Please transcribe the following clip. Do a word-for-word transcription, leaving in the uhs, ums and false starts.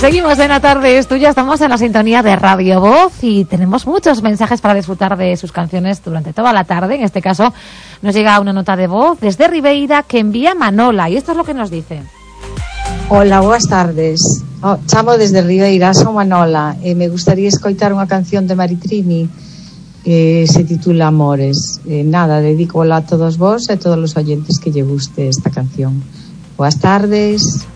Seguimos en La Tarde es Tuya, estamos en la sintonía de Radio Voz y tenemos muchos mensajes para disfrutar de sus canciones durante toda la tarde. En este caso nos llega una nota de voz desde Ribeira que envía Manola y esto es lo que nos dice. Hola, boas tardes. Oh, chamo desde Ribeira, son Manola e me gustaría escoitar unha canción de Maritrini que se titula Amores. Eh, nada, dedícola a todos vos e a todos os oyentes que lle guste esta canción. Boas tardes.